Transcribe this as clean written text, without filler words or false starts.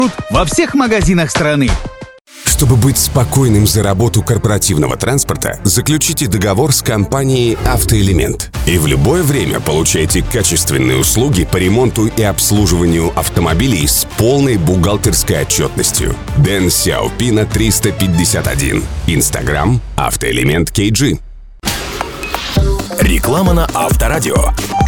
во всех магазинах страны. Чтобы быть спокойным за работу корпоративного транспорта, заключите договор с компанией «Автоэлемент». И в любое время получайте качественные услуги по ремонту и обслуживанию автомобилей с полной бухгалтерской отчетностью. Дэн Сяопина 351. Инстаграм «Автоэлемент KG». Реклама на Авторадио.